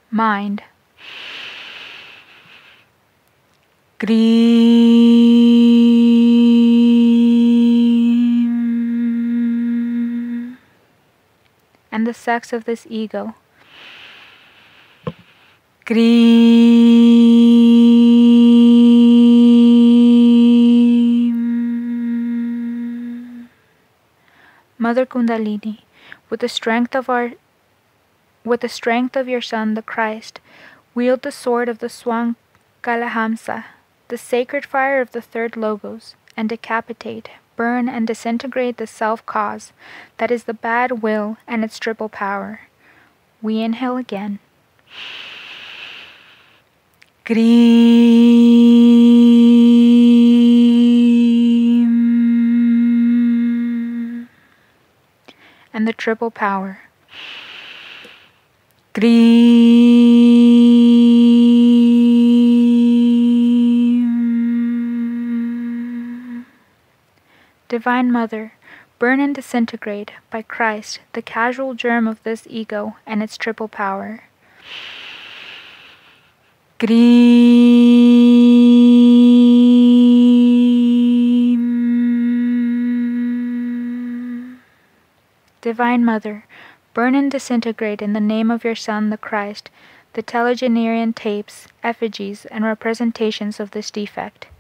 Mind. Greem. And the sex of this ego. Greem. Mother Kundalini, with the strength of your Son, the Christ, wield the sword of the Swam Kalahamsa, the sacred fire of the third Logos, and decapitate, burn, and disintegrate the self-cause, that is the bad will and its triple power. We inhale again. Greem. And the triple power. Greem. Divine Mother, burn and disintegrate, by Christ, the casual germ of this ego and its triple power. Greem. Divine Mother, burn and disintegrate in the name of your Son, the Christ, the telegenerian tapes, effigies, and representations of this defect.